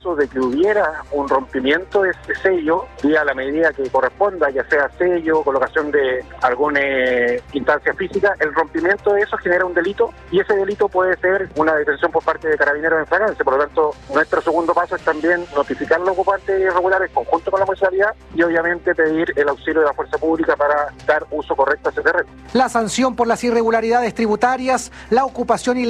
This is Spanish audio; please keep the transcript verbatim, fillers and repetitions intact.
caso de que hubiera un rompimiento de ese sello, vía la medida que corresponda, ya sea sello, colocación de alguna eh, instancia física, el rompimiento de eso genera un delito y ese delito puede ser una detención por parte de Carabineros en flagrancia. Por lo tanto, nuestro segundo paso es también notificar a los ocupantes irregulares conjunto con la municipalidad y obviamente pedir el auxilio de la fuerza pública para dar uso correcto a ese terreno. La sanción por las irregularidades tributarias, la ocupación ilegal